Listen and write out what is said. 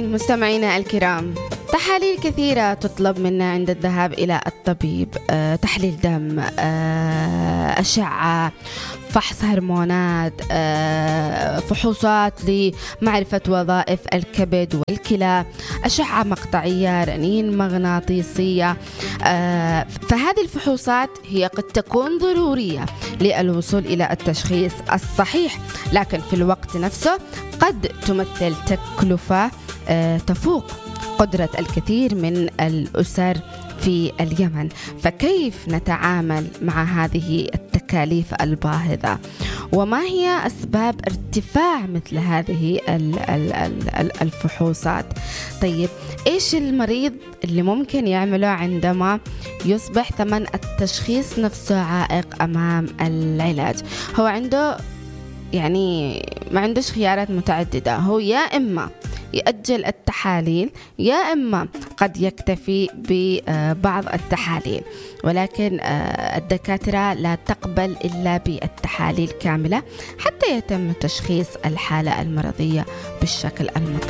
مستمعينا الكرام، تحاليل كثيرة تطلب منا عند الذهاب إلى الطبيب، تحليل دم، أشعة، فحص هرمونات، فحوصات لمعرفة وظائف الكبد والكلى، أشعة مقطعية، رنين مغناطيسية. فهذه الفحوصات هي قد تكون ضرورية للوصول إلى التشخيص الصحيح، لكن في الوقت نفسه قد تمثل تكلفة تفوق قدرة الكثير من الأسر في اليمن. فكيف نتعامل مع هذه التكاليف الباهظة؟ وما هي أسباب ارتفاع مثل هذه الفحوصات؟ طيب، إيش المريض اللي ممكن يعمله عندما يصبح ثمن التشخيص نفسه عائق أمام العلاج؟ هو عنده ما عندوش خيارات متعددة، هو يا إما يأجل التحاليل يا إما قد يكتفي ببعض التحاليل، ولكن الدكاترة لا تقبل إلا بالتحاليل كاملة حتى يتم تشخيص الحالة المرضية بالشكل المطلوب.